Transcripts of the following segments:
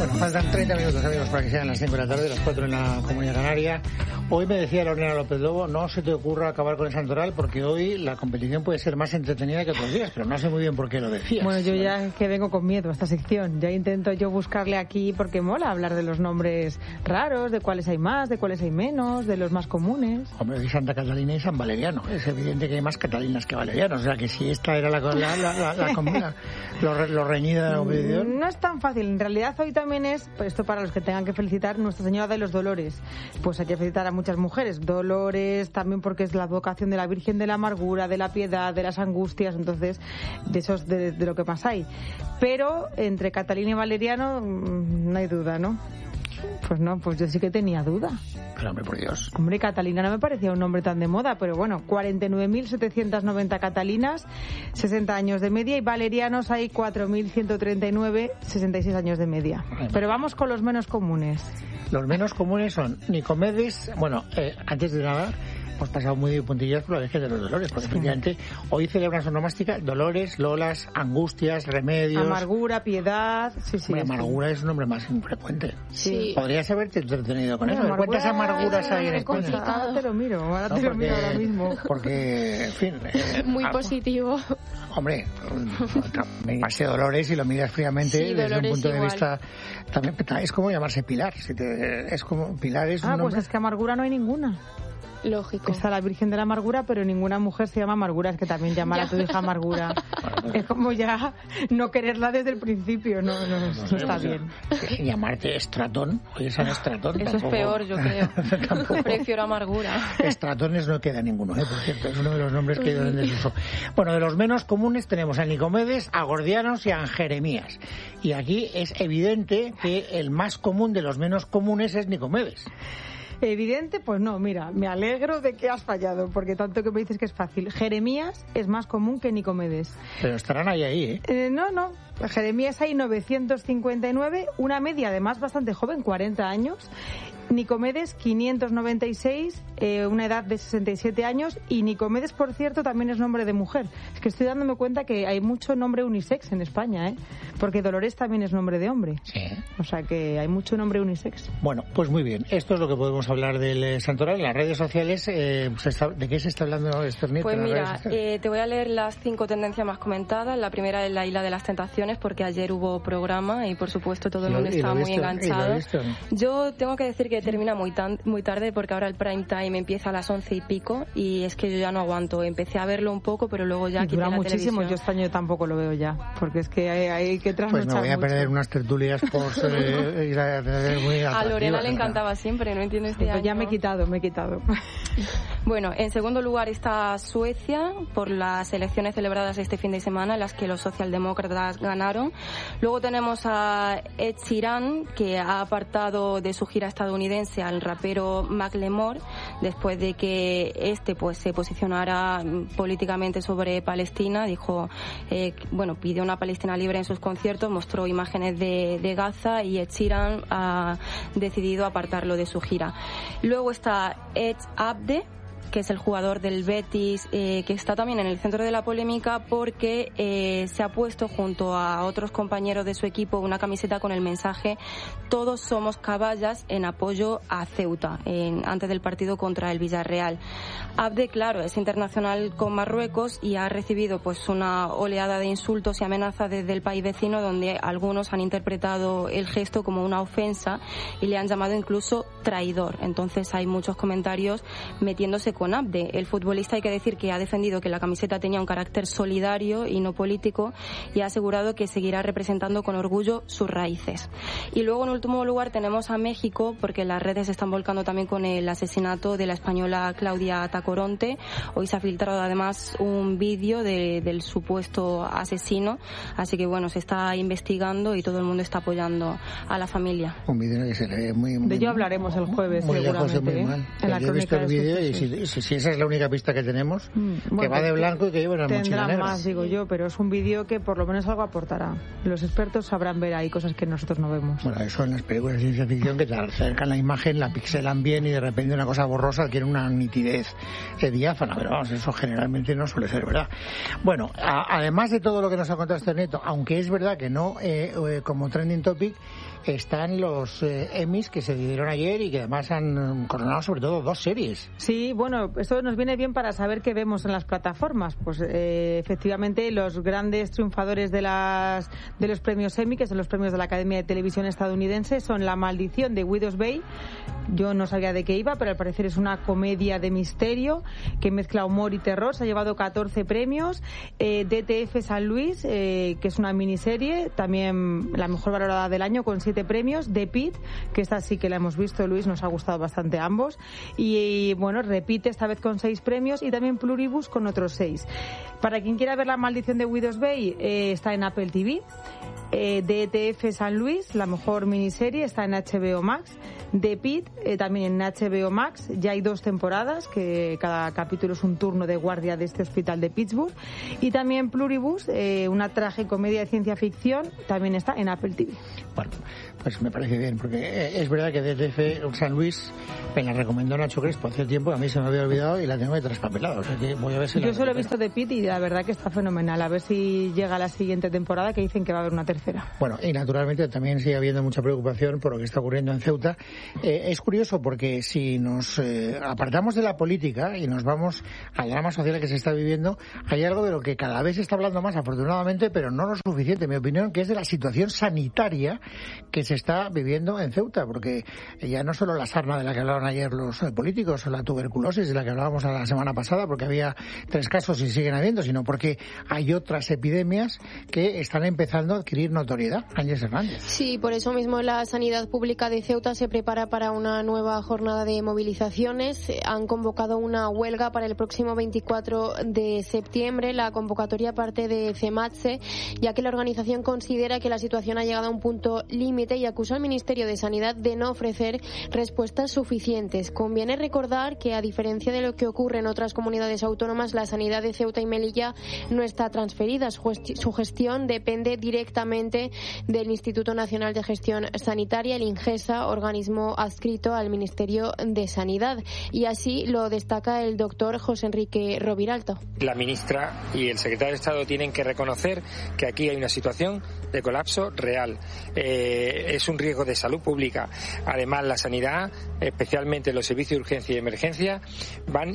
Bueno, faltan 30 minutos, amigos, para que sean las 5 de la tarde, las 4 en la Comunidad Canaria. Hoy me decía Lorena López Lobo, no se te ocurra acabar con el Santoral porque hoy la competición puede ser más entretenida que otros días, pero no sé muy bien por qué lo decías. Bueno, yo ya que vengo con miedo a esta sección, ya intento yo buscarle aquí porque mola hablar de los nombres raros, de cuáles hay más, de cuáles hay menos, de los más comunes. Hombre, y Santa Catalina y San Valeriano. Es evidente que hay más Catalinas que Valerianos, o sea que si esta era lo reñida de la competición. No es tan fácil, en realidad hoy también es, pues esto para los que tengan que felicitar, Nuestra Señora de los Dolores. Pues hay que felicitar a muchas mujeres. Dolores también porque es la advocación de la Virgen de la Amargura, de la Piedad, de las Angustias, entonces de lo que más hay. Pero entre Catalina y Valeriano no hay duda, ¿no? Pues no, pues yo sí que tenía duda. Pero hombre, por Dios. Hombre, Catalina no me parecía un nombre tan de moda, pero bueno, 49.790 Catalinas, 60 años de media, y valerianos hay 4.139, 66 años de media. Pero vamos con los menos comunes. Los menos comunes son Nicomedes, bueno, antes de nada, hemos pasado muy de puntillas por la Virgen de los Dolores, porque efectivamente hoy celebran su onomástica Dolores, Lolas, Angustias, Remedios... Amargura, Piedad... Sí, bueno, Amargura es un nombre más infrecuente. Sí. Podrías haberte entretenido con eso. ¿Cuántas amarguras hay en España? Ahora te lo miro, miro ahora mismo. Porque, en fin... muy positivo. Hombre, llamarse Dolores y lo miras fríamente sí, desde un punto igual. de vista... También es como llamarse Pilar. Es como Pilar es un nombre... pues es que Amargura no hay ninguna. Lógico. Está la Virgen de la Amargura, pero ninguna mujer se llama Amargura. Es que también llamar a tu hija Amargura es como ya no quererla desde el principio. No está bien. Llamarte Estratón. Oye, San Estratón. Eso tampoco, es peor, yo creo. Prefiero Amargura. Estratones no queda ninguno, por cierto. Es uno de los nombres que he ido en desuso. Bueno, de los menos comunes tenemos a Nicomedes, a Gordianos y a Jeremías. Y aquí es evidente que el más común de los menos comunes es Nicomedes. Evidente, pues no, mira, me alegro de que has fallado, porque tanto que me dices que es fácil. Jeremías es más común que Nicomedes. Pero estarán ahí, ¿eh? No. Jeremías hay 959, una media además bastante joven, 40 años. Nicomedes 596, una edad de 67 años, y Nicomedes, por cierto, también es nombre de mujer. Es que estoy dándome cuenta que hay mucho nombre unisex en España, porque Dolores también es nombre de hombre. Sí. O sea que hay mucho nombre unisex. Bueno, pues muy bien. Esto es lo que podemos hablar del Santoral. En las redes sociales, ¿de qué se está hablando, Esther Nieto? Pues mira, te voy a leer las 5 tendencias más comentadas. La primera es la Isla de las Tentaciones, porque ayer hubo programa y por supuesto todo el mundo estaba muy enganchado. Yo tengo que decir que termina muy tarde, porque ahora el prime time empieza a las 11 y pico, y es que yo ya no aguanto. Empecé a verlo un poco, pero luego ya quité la muchísimo. televisión. Yo este año tampoco lo veo ya, porque es que hay que trasnochar. Pues me voy a perder unas tertulias por muy a Lorena le encantaba siempre, no entiendo este año. Ya me he quitado. Bueno, en segundo lugar está Suecia, por las elecciones celebradas este fin de semana, en las que los socialdemócratas ganaron. Luego tenemos a Ed Sheeran, que ha apartado de su gira estadounidense al rapero Macklemore, después de que se posicionara políticamente sobre Palestina. Dijo, pidió una Palestina libre en sus conciertos, mostró imágenes de Gaza, y Ed Sheeran ha decidido apartarlo de su gira. Luego está Ed Abde, que es el jugador del Betis, que está también en el centro de la polémica porque se ha puesto junto a otros compañeros de su equipo una camiseta con el mensaje "Todos somos caballas", en apoyo a Ceuta, antes del partido contra el Villarreal. Abde, claro, es internacional con Marruecos y ha recibido pues una oleada de insultos y amenazas desde el país vecino, donde algunos han interpretado el gesto como una ofensa y le han llamado incluso traidor. Entonces hay muchos comentarios metiéndose con Abde. El futbolista, hay que decir que ha defendido que la camiseta tenía un carácter solidario y no político, y ha asegurado que seguirá representando con orgullo sus raíces. Y luego, en último lugar, tenemos a México, porque las redes se están volcando también con el asesinato de la española Claudia Tacoronte. Hoy se ha filtrado además un vídeo del supuesto asesino, así que bueno, se está investigando y todo el mundo está apoyando a la familia. Un vídeo que se le ve muy de ello hablaremos el jueves, muy seguramente. Lejos, muy mal. En la yo he visto el vídeo Sí, esa es la única pista que tenemos, que va de blanco y que lleva una mochila negra. Tendrá más, digo yo, pero es un vídeo que por lo menos algo aportará. Los expertos sabrán ver ahí cosas que nosotros no vemos. Bueno, eso en las películas de ciencia ficción, que te acercan la imagen, la pixelan bien y de repente una cosa borrosa adquiere una nitidez diáfana, pero vamos, eso generalmente no suele ser verdad. Bueno, además de todo lo que nos ha contado este Neto, aunque es verdad que no como trending topic, están los Emmys que se dieron ayer y que además han coronado sobre todo 2 series. Sí, bueno, esto nos viene bien para saber qué vemos en las plataformas. Pues efectivamente los grandes triunfadores de los premios Emmy, que son los premios de la Academia de Televisión estadounidense, son La Maldición de Widow's Bay. Yo no sabía de qué iba, pero al parecer es una comedia de misterio que mezcla humor y terror. Se ha llevado 14 premios. DTF San Luis, que es una miniserie, también la mejor valorada del año con 7 premios. The Pitt, que esta sí que la hemos visto, Luis, nos ha gustado bastante a ambos. Y bueno, repite esta vez con 6 premios y también Pluribus con otros 6. Para quien quiera ver La Maldición de Widow's Bay, está en Apple TV. DTF San Luis, la mejor miniserie, está en HBO Max. The Pitt, también en HBO Max. Ya hay 2 temporadas, que cada capítulo es un turno de guardia de este hospital de Pittsburgh. Y también Pluribus, una tragicomedia de ciencia ficción, también está en Apple TV. Bueno, pues me parece bien, porque es verdad que DTF San Luis me la recomendó Nacho Crespo hace tiempo, a mí se me había olvidado y la tengo de traspapelado. O sea que voy a ver si yo solo he visto The Pitt y la verdad que está fenomenal. A ver si llega la siguiente temporada, que dicen que va a haber una tercera. Bueno, y naturalmente también sigue habiendo mucha preocupación por lo que está ocurriendo en Ceuta. Es curioso porque si nos apartamos de la política y nos vamos al drama social que se está viviendo, hay algo de lo que cada vez se está hablando más, afortunadamente, pero no lo suficiente, en mi opinión, que es de la situación sanitaria que se está viviendo en Ceuta, porque ya no solo la sarna de la que hablaban ayer los políticos, o la tuberculosis de la que hablábamos la semana pasada, porque había 3 casos y siguen habiendo, sino porque hay otras epidemias que están empezando a adquirir notoriedad. Ángeles Hernández. Sí, por eso mismo la Sanidad Pública de Ceuta se prepara para una nueva jornada de movilizaciones. Han convocado una huelga para el próximo 24 de septiembre. La convocatoria parte de CEMATSE, ya que la organización considera que la situación ha llegado a un punto límite y acusa al Ministerio de Sanidad de no ofrecer respuestas suficientes. Conviene recordar que, a diferencia de lo que ocurre en otras comunidades autónomas, la sanidad de Ceuta y Melilla no está transferida. Su gestión depende directamente del Instituto Nacional de Gestión Sanitaria, el INGESA, organismo adscrito al Ministerio de Sanidad. Y así lo destaca el doctor José Enrique Roviralta. La ministra y el secretario de Estado tienen que reconocer que aquí hay una situación de colapso real. Es un riesgo de salud pública. Además, la sanidad, especialmente los servicios de urgencia y emergencia, van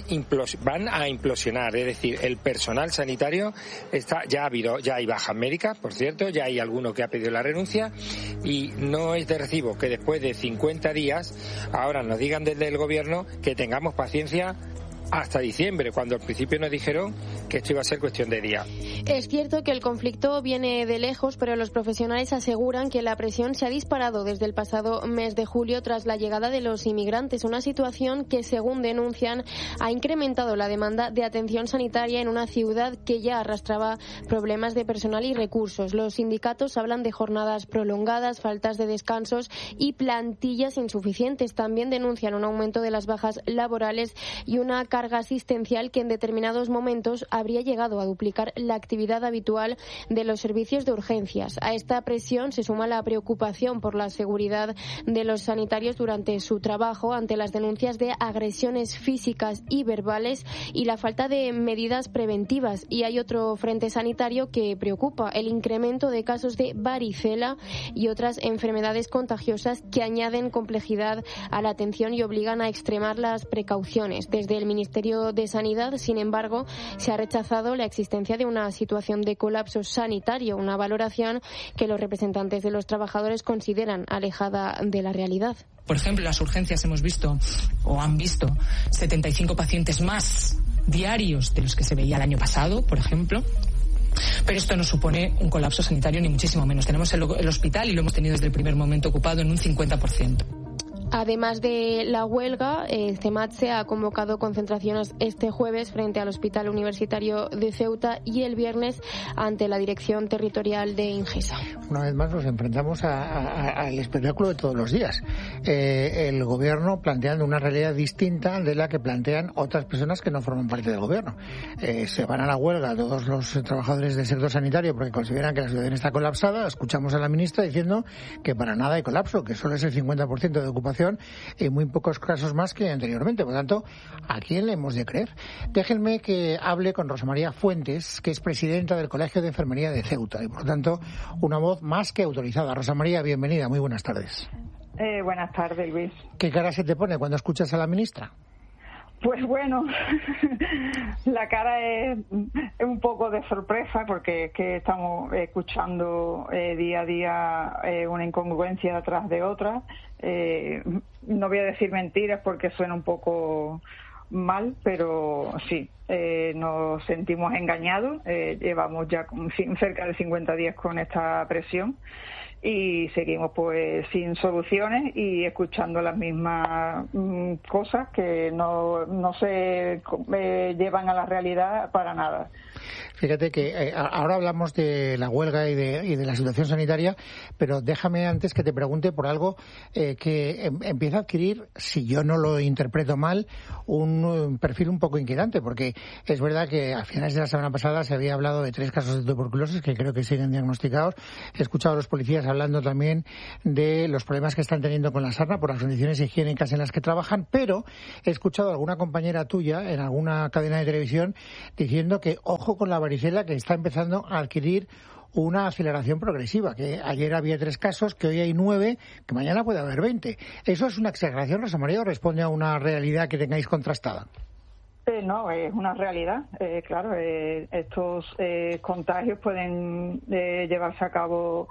a implosionar. Es decir, el personal sanitario ya hay bajas médicas, por cierto, ya hay alguno que ha pedido la renuncia, y no es de recibo que después de 50 días ahora nos digan desde el gobierno que tengamos paciencia hasta diciembre, cuando al principio nos dijeron que esto iba a ser cuestión de días. Es cierto que el conflicto viene de lejos, pero los profesionales aseguran que la presión se ha disparado desde el pasado mes de julio tras la llegada de los inmigrantes, una situación que, según denuncian, ha incrementado la demanda de atención sanitaria en una ciudad que ya arrastraba problemas de personal y recursos. Los sindicatos hablan de jornadas prolongadas, faltas de descansos y plantillas insuficientes. También denuncian un aumento de las bajas laborales y una carga asistencial que en determinados momentos habría llegado a duplicar la actividad habitual de los servicios de urgencias. A esta presión se suma la preocupación por la seguridad de los sanitarios durante su trabajo ante las denuncias de agresiones físicas y verbales y la falta de medidas preventivas. Y hay otro frente sanitario que preocupa: el incremento de casos de varicela y otras enfermedades contagiosas que añaden complejidad a la atención y obligan a extremar las precauciones. Desde el Ministerio de Sanidad, sin embargo, se ha rechazado la existencia de una situación de colapso sanitario, una valoración que los representantes de los trabajadores consideran alejada de la realidad. Por ejemplo, en las urgencias hemos visto o han visto 75 pacientes más diarios de los que se veía el año pasado, por ejemplo. Pero esto no supone un colapso sanitario, ni muchísimo menos. Tenemos el hospital, y lo hemos tenido desde el primer momento, ocupado en un 50%. Además de la huelga, CEMATSE ha convocado concentraciones este jueves frente al Hospital Universitario de Ceuta y el viernes ante la Dirección Territorial de Ingesa. Una vez más nos enfrentamos al espectáculo de todos los días. El gobierno planteando una realidad distinta de la que plantean otras personas que no forman parte del gobierno. Se van a la huelga todos los trabajadores del sector sanitario porque consideran que la situación está colapsada. Escuchamos a la ministra diciendo que para nada hay colapso, que solo es el 50% de ocupación y muy pocos casos más que anteriormente. Por lo tanto, ¿a quién le hemos de creer? Déjenme que hable con Rosa María Fuentes, que es presidenta del Colegio de Enfermería de Ceuta y, por lo tanto, una voz más que autorizada. Rosa María, bienvenida. Muy buenas tardes. Buenas tardes, Luis. ¿Qué cara se te pone cuando escuchas a la ministra? Pues bueno, la cara es un poco de sorpresa porque es que estamos escuchando día a día una incongruencia detrás de otra. No voy a decir mentiras porque suena un poco mal, pero sí, nos sentimos engañados. Llevamos ya cerca de 50 días con esta presión y seguimos pues sin soluciones y escuchando las mismas cosas que no se llevan a la realidad para nada. Fíjate que ahora hablamos de la huelga y de la situación sanitaria, pero déjame antes que te pregunte por algo que empieza a adquirir, si yo no lo interpreto mal, un perfil un poco inquietante, porque es verdad que a finales de la semana pasada se había hablado de 3 casos de tuberculosis que creo que siguen diagnosticados. He escuchado a los policías hablando también de los problemas que están teniendo con la sarna por las condiciones higiénicas en las que trabajan, pero he escuchado a alguna compañera tuya en alguna cadena de televisión diciendo que ojo con la varicela, que está empezando a adquirir una aceleración progresiva, que ayer había 3 casos, que hoy hay 9, que mañana puede haber 20. ¿Eso es una exageración, Rosa María, o responde a una realidad que tengáis contrastada? No, es una realidad. Claro, estos contagios pueden llevarse a cabo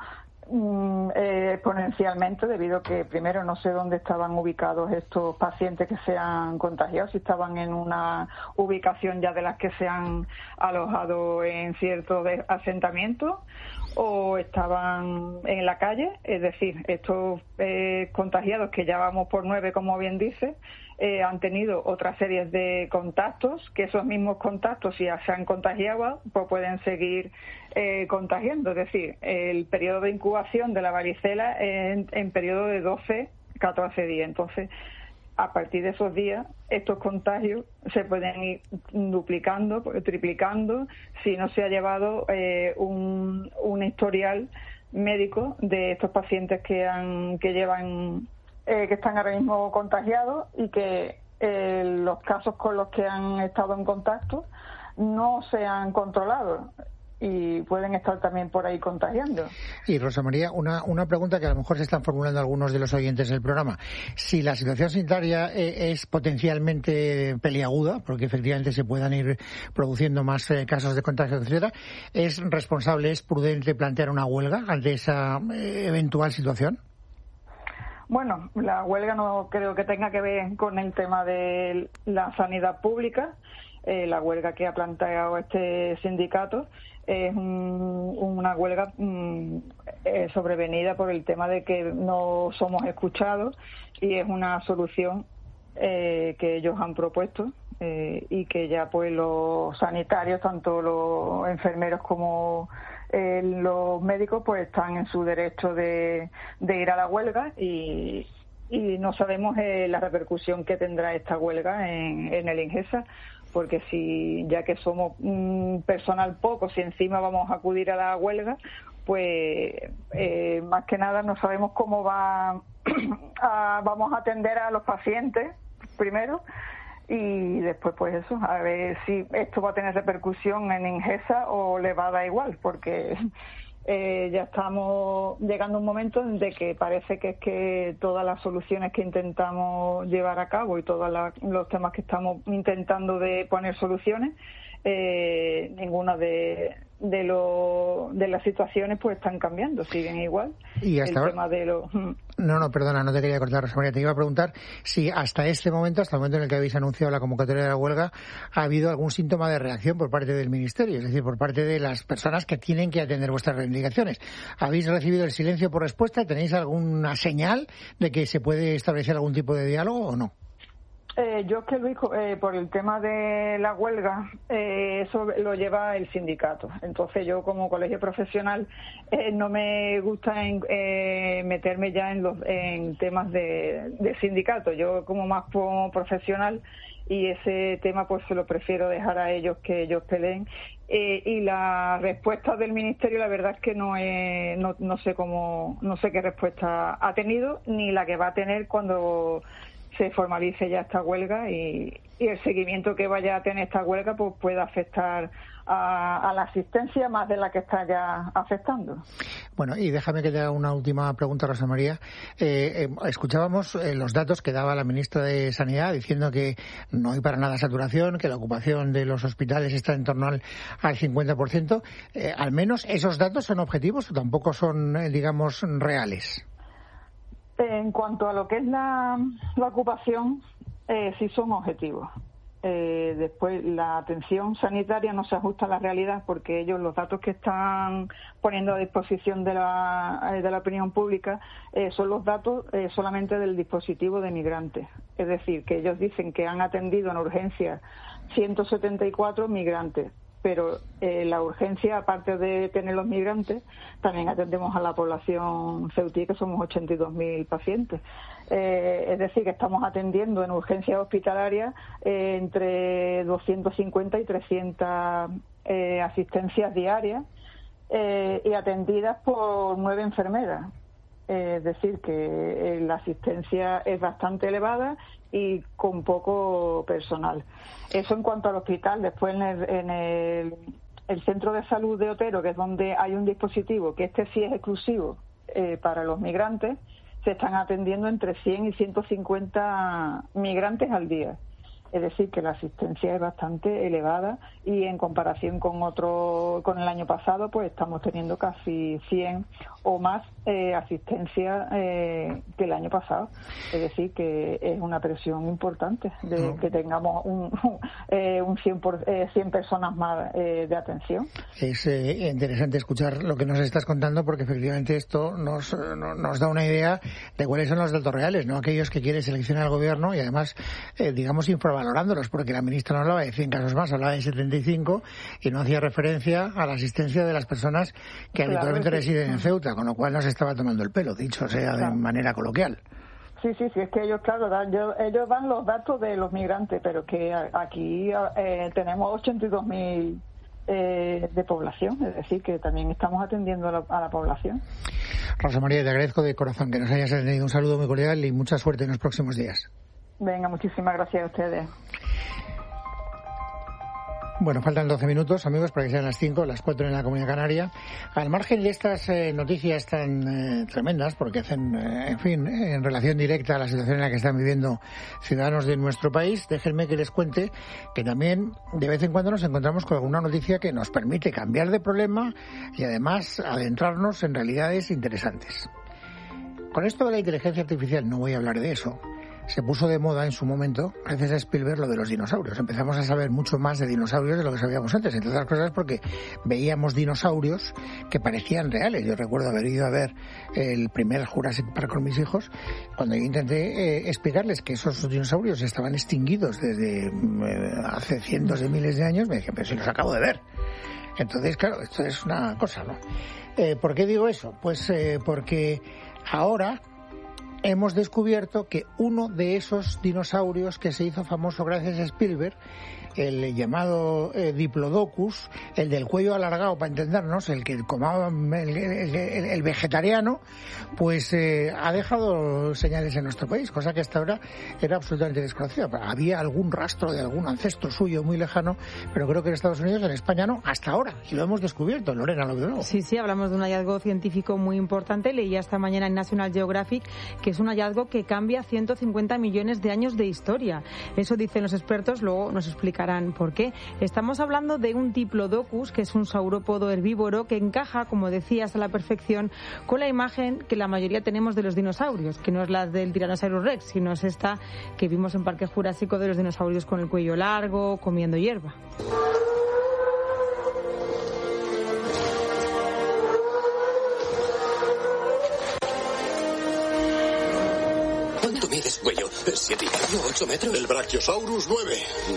exponencialmente debido a que primero no sé dónde estaban ubicados estos pacientes que se han contagiado, si estaban en una ubicación ya de las que se han alojado en ciertos asentamientos o estaban en la calle. Es decir, estos contagiados, que ya vamos por 9, como bien dice, han tenido otra serie de contactos, que esos mismos contactos, si ya se han contagiado, pues pueden seguir contagiando. Es decir, el periodo de incubación de la varicela es en periodo de 12-14 días. Entonces, a partir de esos días, estos contagios se pueden ir duplicando, triplicando, si no se ha llevado un historial médico de estos pacientes que están ahora mismo contagiados y que los casos con los que han estado en contacto no se han controlado y pueden estar también por ahí contagiando. Y Rosa María, una pregunta que a lo mejor se están formulando algunos de los oyentes del programa. Si la situación sanitaria es potencialmente peliaguda, porque efectivamente se puedan ir produciendo más casos de contagio, etcétera, ¿es responsable, es prudente plantear una huelga ante esa eventual situación? Bueno, la huelga no creo que tenga que ver con el tema de la sanidad pública. La huelga que ha planteado este sindicato es una huelga sobrevenida por el tema de que no somos escuchados y es una solución que ellos han propuesto y que ya pues los sanitarios, tanto los enfermeros como los médicos, pues están en su derecho de ir a la huelga y no sabemos la repercusión que tendrá esta huelga en el Ingesa, porque si ya que somos personal poco, si encima vamos a acudir a la huelga, pues más que nada no sabemos cómo vamos a atender a los pacientes primero y después pues eso, a ver si esto va a tener repercusión en Ingesa o le va a dar igual, porque ya estamos llegando a un momento en de que parece que es que todas las soluciones que intentamos llevar a cabo y todos los temas que estamos intentando de poner soluciones ninguna de las situaciones pues están cambiando, siguen igual. Y hasta el ahora... tema de los... No, perdona, no te quería cortar, Rosa María. Te iba a preguntar si hasta el momento en el que habéis anunciado la convocatoria de la huelga, ha habido algún síntoma de reacción por parte del Ministerio, es decir, por parte de las personas que tienen que atender vuestras reivindicaciones. ¿Habéis recibido el silencio por respuesta? ¿Tenéis alguna señal de que se puede establecer algún tipo de diálogo o no? Yo es que, Luis, por el tema de la huelga, eso lo lleva el sindicato. Entonces yo, como colegio profesional, no me gusta meterme ya en temas de sindicato. Yo, como más profesional, y ese tema pues se lo prefiero dejar a ellos, que ellos peleen. Y la respuesta del Ministerio, la verdad es que no sé qué respuesta ha tenido, ni la que va a tener cuando se formalice ya esta huelga, y el seguimiento que vaya a tener esta huelga pues pueda afectar a la asistencia más de la que está ya afectando. Bueno, y déjame que te haga una última pregunta, Rosa María. Escuchábamos los datos que daba la ministra de Sanidad diciendo que no hay para nada saturación, que la ocupación de los hospitales está en torno al 50%. ¿Al menos esos datos son objetivos o tampoco son, digamos, reales? En cuanto a lo que es la ocupación, sí son objetivos. Después, la atención sanitaria no se ajusta a la realidad, porque ellos, los datos que están poniendo a disposición de la opinión pública, son los datos solamente del dispositivo de migrantes. Es decir, que ellos dicen que han atendido en urgencia 174 migrantes. Pero la urgencia, aparte de tener los migrantes, también atendemos a la población ceutí, que somos 82.000 pacientes. Es decir, que estamos atendiendo en urgencias hospitalarias entre 250 y 300 asistencias diarias, y atendidas por 9 enfermeras. Es decir, que la asistencia es bastante elevada y con poco personal. Eso en cuanto al hospital. Después, en el centro de salud de Otero, que es donde hay un dispositivo, que este sí es exclusivo para los migrantes, se están atendiendo entre 100 y 150 migrantes al día. Es decir, que la asistencia es bastante elevada, y en comparación con el año pasado, pues estamos teniendo casi 100 o más asistencia que el año pasado. Es decir, que es una presión importante de que tengamos un 100 personas más de atención. Es interesante escuchar lo que nos estás contando, porque efectivamente esto nos da una idea de cuáles son los datos reales, no aquellos que quiere seleccionar el gobierno, y además, digamos, infravalorándolos, porque la ministra no hablaba de 100 casos más, hablaba de 75, y no hacía referencia a la asistencia de las personas que habitualmente residen en Ceuta, con lo cual no se estaba tomando el pelo, dicho sea de manera coloquial. Sí, es que ellos, claro, ellos dan los datos de los migrantes, pero que aquí tenemos 82.000 de población, es decir, que también estamos atendiendo a la población. Rosa María, te agradezco de corazón que nos hayas atendido. Un saludo muy cordial y mucha suerte en los próximos días. Venga, muchísimas gracias a ustedes. Bueno, faltan 12 minutos, amigos, para que sean las 5, las 4 en la Comunidad Canaria. Al margen de estas noticias tan tremendas, porque hacen, en relación directa a la situación en la que están viviendo ciudadanos de nuestro país, déjenme que les cuente que también de vez en cuando nos encontramos con alguna noticia que nos permite cambiar de problema y además adentrarnos en realidades interesantes. Con esto de la inteligencia artificial no voy a hablar de eso. Se puso de moda en su momento, gracias a Spielberg, lo de los dinosaurios. Empezamos a saber mucho más de dinosaurios de lo que sabíamos antes, entre otras cosas porque veíamos dinosaurios que parecían reales. Yo recuerdo haber ido a ver el primer Jurassic Park con mis hijos, cuando yo intenté explicarles que esos dinosaurios estaban extinguidos desde hace cientos de miles de años, me decían, pero si los acabo de ver. Entonces, claro, esto es una cosa, ¿no? ¿Por qué digo eso? Pues porque ahora hemos descubierto que uno de esos dinosaurios que se hizo famoso gracias a Spielberg, el llamado Diplodocus, el del cuello alargado, para entendernos, el que comaba el vegetariano, pues ha dejado señales en nuestro país, cosa que hasta ahora era absolutamente desconocida. Había algún rastro de algún ancestro suyo muy lejano, pero creo que en Estados Unidos, en España no, hasta ahora, y lo hemos descubierto. Lorena, lo veo. Sí, hablamos de un hallazgo científico muy importante. Leía esta mañana en National Geographic que es un hallazgo que cambia 150 millones de años de historia. Eso dicen los expertos, luego nos explica explicarán por qué. Estamos hablando de un Diplodocus, que es un saurópodo herbívoro que encaja, como decías, a la perfección con la imagen que la mayoría tenemos de los dinosaurios, que no es la del Tyrannosaurus Rex, sino es esta que vimos en Parque Jurásico de los dinosaurios con el cuello largo, comiendo hierba. ¿Cuánto mides, cuello? 7 y medio, 8 metros. El Brachiosaurus 9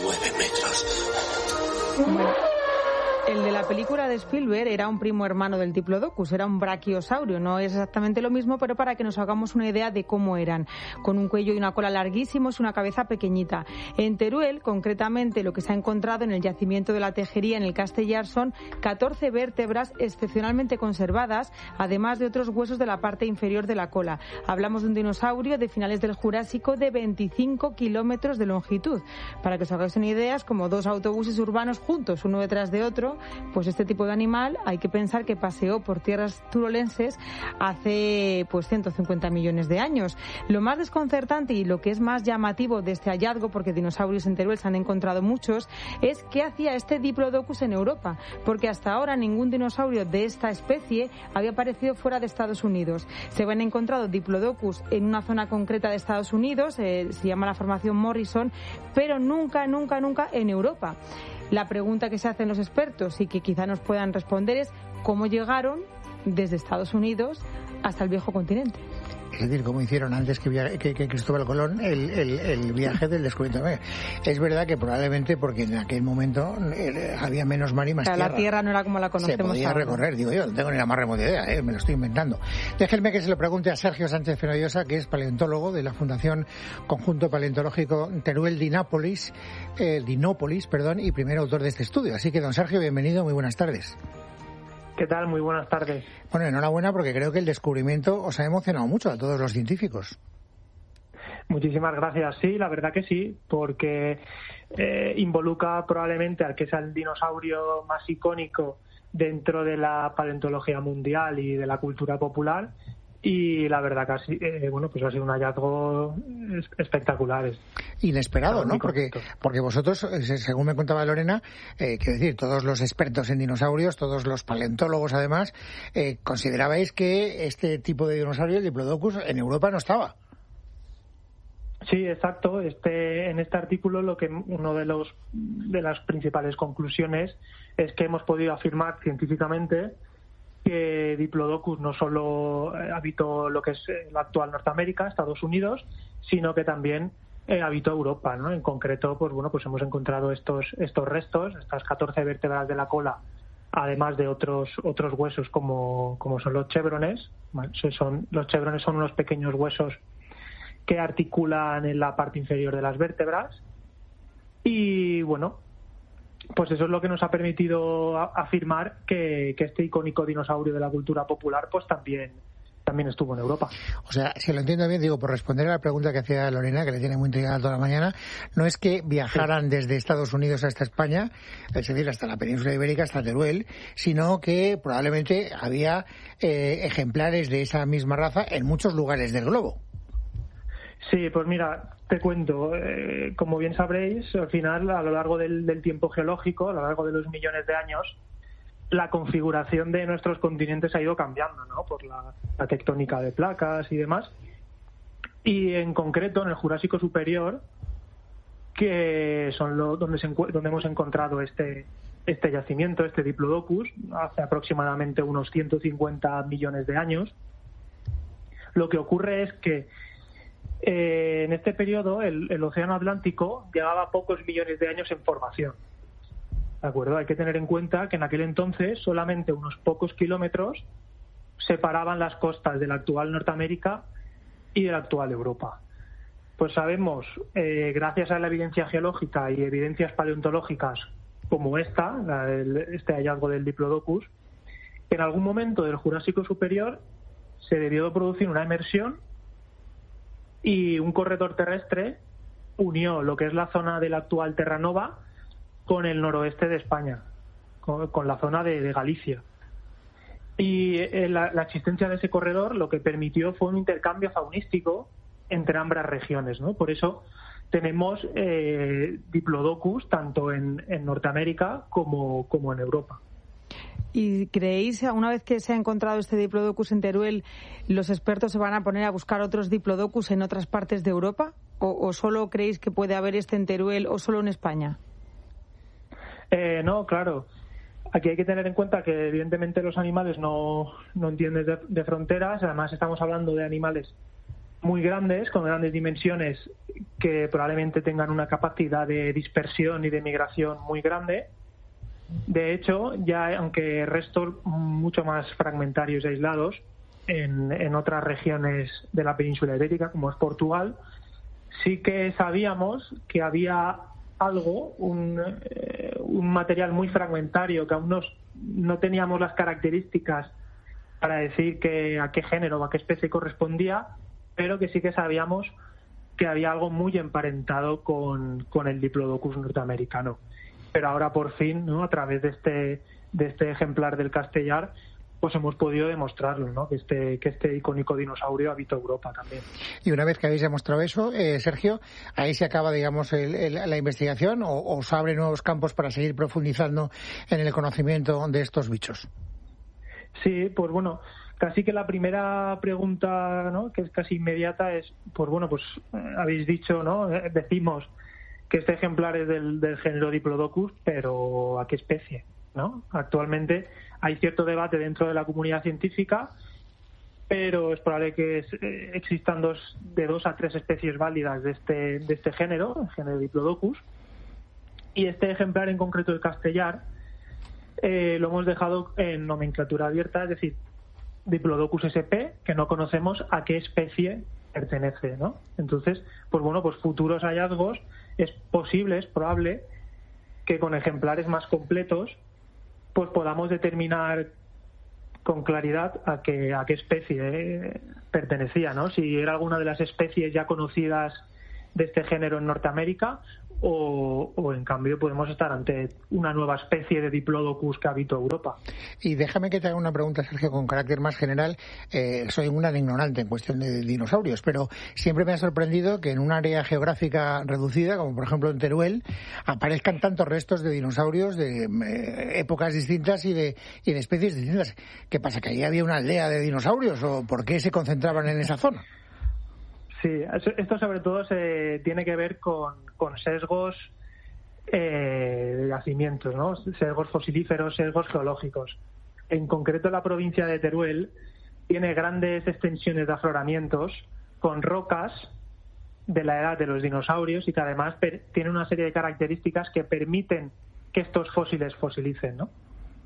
metros. Bueno, el de la película de Spielberg era un primo hermano del Diplodocus, era un brachiosaurio, no es exactamente lo mismo, pero para que nos hagamos una idea de cómo eran, con un cuello y una cola larguísimos y una cabeza pequeñita. En Teruel, concretamente, lo que se ha encontrado en el yacimiento de la Tejería en el Castellar son 14 vértebras excepcionalmente conservadas, además de otros huesos de la parte inferior de la cola. Hablamos de un dinosaurio de finales del Jurásico de 25 kilómetros de longitud. Para que os hagáis una idea, es como 2 autobuses urbanos juntos, uno detrás de otro. Pues este tipo de animal hay que pensar que paseó por tierras turolenses hace 150 millones de años. Lo más desconcertante y lo que es más llamativo de este hallazgo, porque dinosaurios en Teruel se han encontrado muchos, es qué hacía este Diplodocus en Europa, porque hasta ahora ningún dinosaurio de esta especie había aparecido fuera de Estados Unidos. Se habían encontrado Diplodocus en una zona concreta de Estados Unidos, se llama la formación Morrison, pero nunca en Europa. La pregunta que se hacen los expertos y que quizá nos puedan responder es ¿cómo llegaron desde Estados Unidos hasta el viejo continente? Es decir, como hicieron antes que Cristóbal Colón el viaje del descubrimiento. Es verdad que probablemente porque en aquel momento había menos mar y más tierra. La tierra no era como la conocemos ahora. Se podía recorrer, digo yo, no tengo ni la más remota idea, me lo estoy inventando. Déjenme que se lo pregunte a Sergio Sánchez Fenollosa, que es paleontólogo de la Fundación Conjunto Paleontológico Teruel Dinópolis, y primer autor de este estudio. Así que, don Sergio, bienvenido, muy buenas tardes. ¿Qué tal? Muy buenas tardes. Bueno, enhorabuena porque creo que el descubrimiento os ha emocionado mucho a todos los científicos. Muchísimas gracias. Sí, la verdad que sí, porque involucra probablemente al que es el dinosaurio más icónico dentro de la paleontología mundial y de la cultura popular. Y la verdad que ha sido un hallazgo espectacular. Inesperado, ¿no? Porque vosotros, según me contaba Lorena, quiero decir, todos los expertos en dinosaurios, todos los paleontólogos además, considerabais que este tipo de dinosaurio, el Diplodocus, en Europa no estaba. Sí, exacto. En este artículo uno de las principales conclusiones es que hemos podido afirmar científicamente que Diplodocus no solo habitó lo que es la actual Norteamérica, Estados Unidos, sino que también habitó Europa, ¿no? En concreto, pues hemos encontrado estos restos, estas 14 vértebras de la cola, además de otros huesos como son los chevrones. Los chevrones son unos pequeños huesos que articulan en la parte inferior de las vértebras. Y pues eso es lo que nos ha permitido afirmar que este icónico dinosaurio de la cultura popular pues también estuvo en Europa. O sea, si lo entiendo bien, digo, por responder a la pregunta que hacía Lorena, que le tiene muy intrigada toda la mañana, no es que viajaran desde Estados Unidos hasta España, es decir, hasta la península ibérica, hasta Teruel, sino que probablemente había ejemplares de esa misma raza en muchos lugares del globo. Sí, pues mira, te cuento. Como bien sabréis, al final, a lo largo del tiempo geológico, a lo largo de los millones de años, la configuración de nuestros continentes ha ido cambiando, ¿no? Por la tectónica de placas y demás. Y en concreto, en el Jurásico Superior, que son donde hemos encontrado este yacimiento, este Diplodocus, hace aproximadamente unos 150 millones de años, lo que ocurre es que en este periodo el Océano Atlántico llevaba pocos millones de años en formación. ¿De acuerdo? Hay que tener en cuenta que en aquel entonces solamente unos pocos kilómetros separaban las costas de la actual Norteamérica y de la actual Europa. Pues sabemos, gracias a la evidencia geológica y evidencias paleontológicas como este hallazgo del Diplodocus, que en algún momento del Jurásico Superior se debió de producir una emersión y un corredor terrestre unió lo que es la zona de la actual Terranova con el noroeste de España, con la zona de Galicia. Y la existencia de ese corredor lo que permitió fue un intercambio faunístico entre ambas regiones, ¿no? Por eso tenemos diplodocus tanto en Norteamérica como en Europa. ¿Y creéis, una vez que se ha encontrado este diplodocus en Teruel, los expertos se van a poner a buscar otros diplodocus en otras partes de Europa? ¿O solo creéis que puede haber este en Teruel o solo en España? No, claro. Aquí hay que tener en cuenta que evidentemente los animales no entienden de fronteras. Además estamos hablando de animales muy grandes, con grandes dimensiones, que probablemente tengan una capacidad de dispersión y de migración muy grande. De hecho, ya aunque restos mucho más fragmentarios y aislados en otras regiones de la península ibérica, como es Portugal, sí que sabíamos que había algo, un material muy fragmentario, que aún no teníamos las características para decir a qué género o a qué especie correspondía, pero que sí que sabíamos que había algo muy emparentado con el Diplodocus norteamericano. Pero ahora por fin, ¿no?, a través de este ejemplar del Castellar, pues hemos podido demostrarlo, ¿no?, que este icónico dinosaurio habita Europa también. Y una vez que habéis demostrado eso, Sergio, ahí se acaba, digamos, la investigación, o se abren nuevos campos para seguir profundizando en el conocimiento de estos bichos. Sí, pues bueno, casi que la primera pregunta, ¿no?, que es casi inmediata, es, pues bueno, pues habéis dicho, ¿no?, decimos que este ejemplar es del género Diplodocus, pero ¿a qué especie?, ¿no? Actualmente hay cierto debate dentro de la comunidad científica, pero es probable que existan de 2 a 3 especies válidas de este género, el género Diplodocus. Y este ejemplar en concreto, el Castellar, lo hemos dejado en nomenclatura abierta, es decir, Diplodocus sp, que no conocemos a qué especie pertenece, ¿no? Entonces, pues bueno, pues futuros hallazgos es probable que con ejemplares más completos pues podamos determinar con claridad a qué especie pertenecía, ¿no? Si era alguna de las especies ya conocidas de este género en Norteamérica o en cambio podemos estar ante una nueva especie de Diplodocus que habita Europa. Y déjame que te haga una pregunta, Sergio, con carácter más general. Soy un gran ignorante en cuestión de dinosaurios, pero siempre me ha sorprendido que en un área geográfica reducida, como por ejemplo en Teruel, aparezcan tantos restos de dinosaurios de épocas distintas y de especies distintas. ¿Qué pasa, que allí había una aldea de dinosaurios o por qué se concentraban en esa zona? Sí, esto sobre todo tiene que ver con sesgos de yacimientos, ¿no? Sesgos fosilíferos, sesgos geológicos. En concreto, la provincia de Teruel tiene grandes extensiones de afloramientos con rocas de la edad de los dinosaurios y que además tiene una serie de características que permiten que estos fósiles fosilicen, ¿no?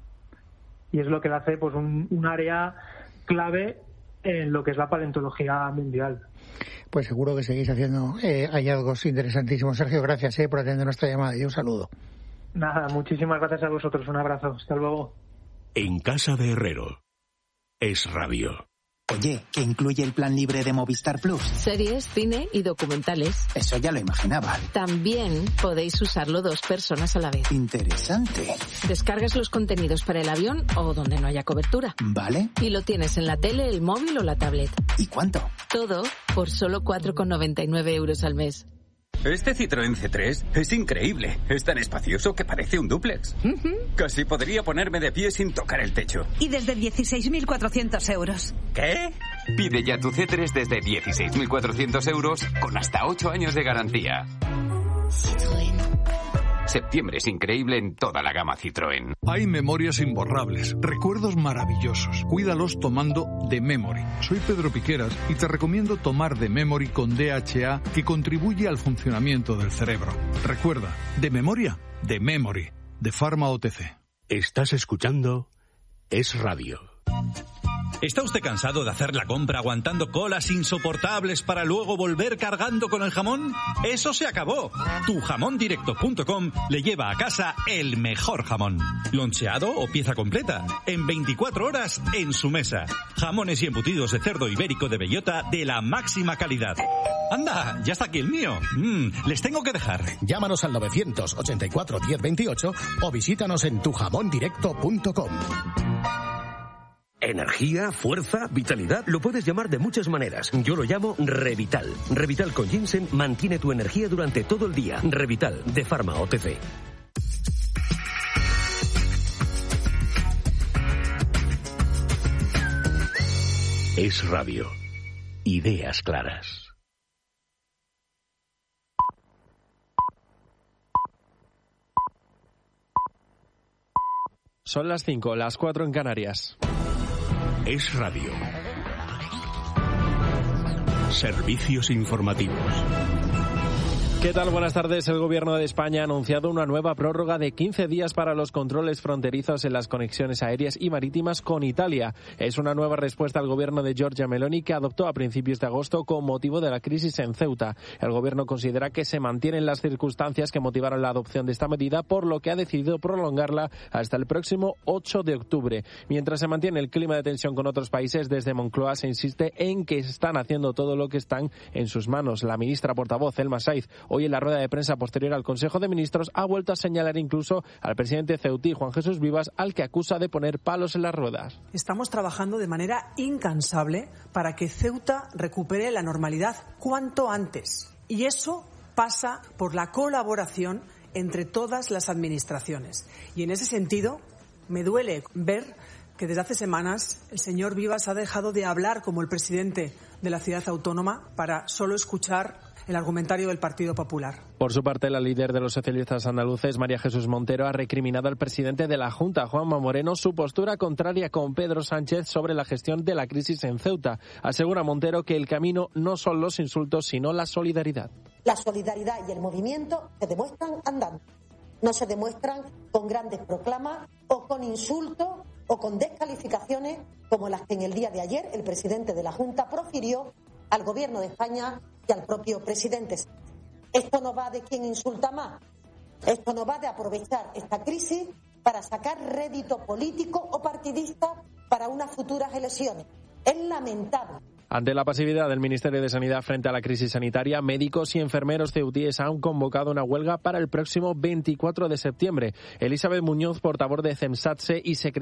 Y es lo que le hace, pues, un área clave en lo que es la paleontología mundial. Pues seguro que seguís haciendo hallazgos interesantísimos. Sergio, gracias por atender nuestra llamada y un saludo. Nada, muchísimas gracias a vosotros. Un abrazo. Hasta luego. En Casa de Herrero. Es Radio. Oye, ¿qué incluye el plan libre de Movistar Plus? Series, cine y documentales. Eso ya lo imaginaba. También podéis usarlo 2 personas a la vez. Interesante. Descargas los contenidos para el avión o donde no haya cobertura. Vale. Y lo tienes en la tele, el móvil o la tablet. ¿Y cuánto? Todo por solo 4,99 € al mes. Este Citroën C3 es increíble. Es tan espacioso que parece un dúplex. Casi podría ponerme de pie sin tocar el techo. Y desde 16.400 €. ¿Qué? Pide ya tu C3 desde 16.400 € con hasta 8 años de garantía. Citroën. Septiembre es increíble en toda la gama Citroën. Hay memorias imborrables, recuerdos maravillosos. Cuídalos tomando The Memory. Soy Pedro Piqueras y te recomiendo tomar The Memory con DHA, que contribuye al funcionamiento del cerebro. Recuerda, de memoria, The Memory, de Pharma OTC. Estás escuchando Es Radio. ¿Está usted cansado de hacer la compra aguantando colas insoportables para luego volver cargando con el jamón? ¡Eso se acabó! Tujamondirecto.com le lleva a casa el mejor jamón. Loncheado o pieza completa. En 24 horas en su mesa. Jamones y embutidos de cerdo ibérico de bellota de la máxima calidad. ¡Anda! ¡Ya está aquí el mío! Les tengo que dejar. Llámanos al 984 1028 o visítanos en tujamondirecto.com. energía, fuerza, vitalidad. Lo puedes llamar de muchas maneras. Yo lo llamo Revital. Revital con ginseng mantiene tu energía durante todo el día. Revital, de Pharma OTC. Es Radio. Ideas claras. Son las 5, las 4 en Canarias. Es Radio. Servicios informativos. ¿Qué tal? Buenas tardes. El Gobierno de España ha anunciado una nueva prórroga de 15 días para los controles fronterizos en las conexiones aéreas y marítimas con Italia. Es una nueva respuesta al Gobierno de Giorgia Meloni, que adoptó a principios de agosto con motivo de la crisis en Ceuta. El Gobierno considera que se mantienen las circunstancias que motivaron la adopción de esta medida, por lo que ha decidido prolongarla hasta el próximo 8 de octubre. Mientras se mantiene el clima de tensión con otros países, desde Moncloa se insiste en que están haciendo todo lo que están en sus manos. La ministra portavoz, Elma Saiz, hoy en la rueda de prensa posterior al Consejo de Ministros ha vuelto a señalar incluso al presidente ceutí, Juan Jesús Vivas, al que acusa de poner palos en las ruedas. Estamos trabajando de manera incansable para que Ceuta recupere la normalidad cuanto antes. Y eso pasa por la colaboración entre todas las administraciones. Y en ese sentido, me duele ver que desde hace semanas el señor Vivas ha dejado de hablar como el presidente de la ciudad autónoma para solo escuchar el argumentario del Partido Popular. Por su parte, la líder de los socialistas andaluces, María Jesús Montero, ha recriminado al presidente de la Junta, Juanma Moreno, su postura contraria con Pedro Sánchez sobre la gestión de la crisis en Ceuta. Asegura Montero que el camino no son los insultos, sino la solidaridad. La solidaridad y el movimiento se demuestran andando. No se demuestran con grandes proclamas o con insultos o con descalificaciones como las que en el día de ayer el presidente de la Junta profirió al Gobierno de España y al propio presidente. Esto no va de quién insulta más. Esto no va de aprovechar esta crisis para sacar rédito político o partidista para unas futuras elecciones. Es lamentable. Ante la pasividad del Ministerio de Sanidad frente a la crisis sanitaria, médicos y enfermeros ceutíes han convocado una huelga para el próximo 24 de septiembre. Elizabeth Muñoz, portavoz de CEMSATSE y secretaria